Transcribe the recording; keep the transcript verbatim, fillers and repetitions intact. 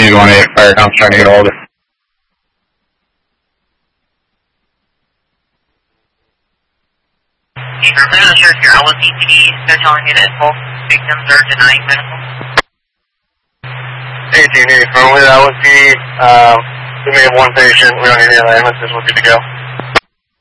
He's one eight, fire com's trying to get a hold of. I'm not sure if your L S E P D, they're telling me that both victims are denying medical. eighteen eighty, from with L S E, um, we may have one patient, we don't need any ambulances, we're good to go.